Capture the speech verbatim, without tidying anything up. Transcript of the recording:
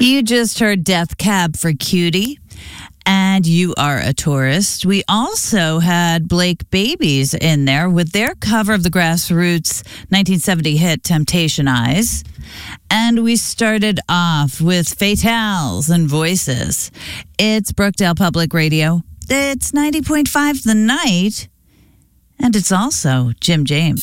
You just heard Death Cab for Cutie, and You Are a Tourist. We also had Blake Babies in there with their cover of the Grassroots nineteen seventy hit Temptation Eyes. And we started off with Fatales and Voices. It's Brookdale Public Radio. It's ninety point five The Night. And it's also Jim James.